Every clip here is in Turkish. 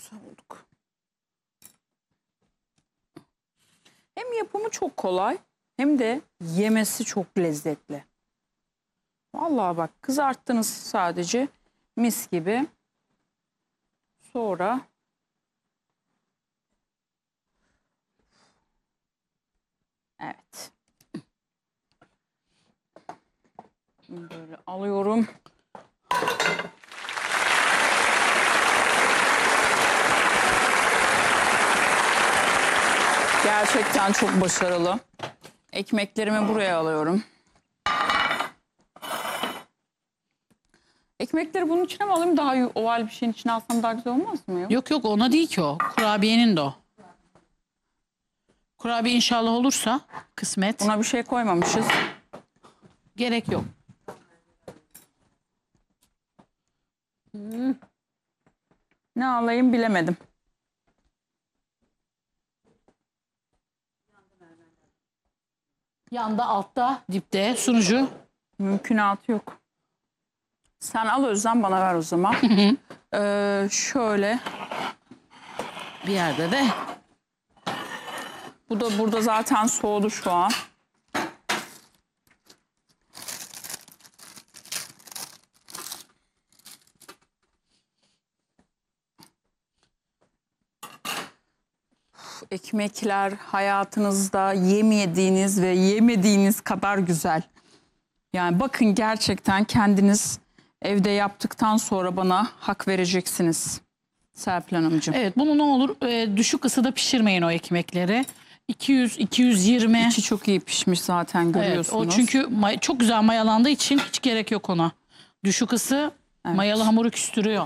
güzel olduk. Hem yapımı çok kolay hem de yemesi çok lezzetli. Vallahi bak kızarttınız sadece mis gibi. Sonra evet. Böyle alıyorum. Gerçekten çok başarılı. Ekmeklerimi buraya alıyorum. Ekmekleri bunun içine mi alayım? Daha oval bir şeyin içine alsam daha güzel olmaz mı? Yok yok, ona değil ki o. Kurabiyenin de o. Kurabiye inşallah olursa kısmet. Buna bir şey koymamışız. Gerek yok. Ne alayım bilemedim. Yanda, altta, dipte sunucu. Mümkünatı yok. Sen al Özlem, bana ver o zaman. Şöyle. Bir yerde de. Bu da burada zaten soğudu şu an. Ekmekler hayatınızda yemediğiniz ve yemediğiniz kadar güzel. Yani bakın gerçekten kendiniz evde yaptıktan sonra bana hak vereceksiniz Serpil Hanımcığım. Evet, bunu ne olur düşük ısıda pişirmeyin o ekmekleri. 200-220. İçi çok iyi pişmiş zaten, görüyorsunuz. Evet, o çünkü çok güzel mayalandığı için hiç gerek yok ona. Düşük ısı mayalı hamuru küstürüyor.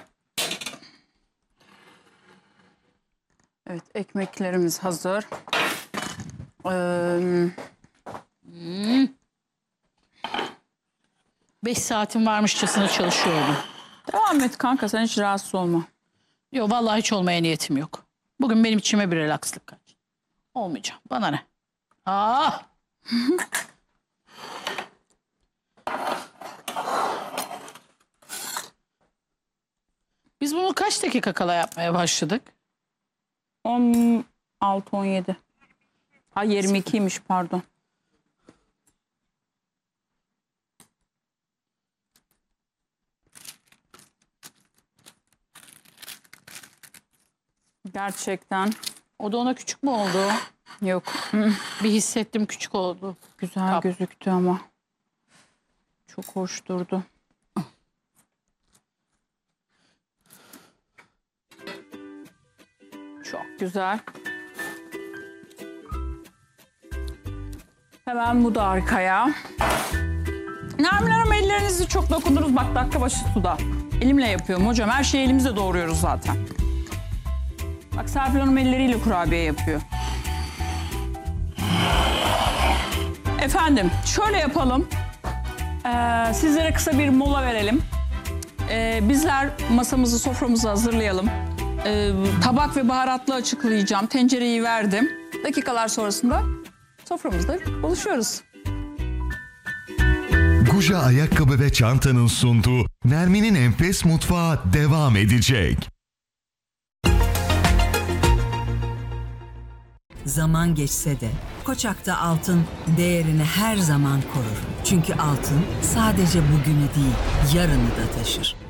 Evet, ekmeklerimiz hazır. 5 saatim varmışçasına çalışıyordum. Devam et kanka, sen hiç rahatsız olma. Yok vallahi hiç olmaya niyetim yok. Bugün benim içime bir relakslık kaç. Olmayacağım. Bana ne? Biz bunu kaç dakika kala yapmaya başladık? 16-17. Ha 22'ymiş pardon. Gerçekten. O da ona küçük mü oldu? Yok. Bir hissettim, küçük oldu. Güzel gözüktü ama. Çok hoş durdu. Çok güzel. Hemen bu da arkaya. Nermin Hanım, ellerinizi çok dokundunuz. Bak dakika başı suda. Elimle yapıyorum hocam. Her şeyi elimizle doğruyoruz zaten. Bak Serpil Hanım elleriyle kurabiye yapıyor. Efendim şöyle yapalım. Sizlere kısa bir mola verelim. Bizler masamızı, soframızı hazırlayalım. Tabak ve baharatlı açıklayacağım. Tencereyi verdim. Dakikalar sonrasında soframızda buluşuyoruz. Guja ayakkabı ve çantanın sunduğu Nermin'in Enfes Mutfağı devam edecek. Zaman geçse de Koçak'ta altın değerini her zaman korur. Çünkü altın sadece bugünü değil, yarını da taşır.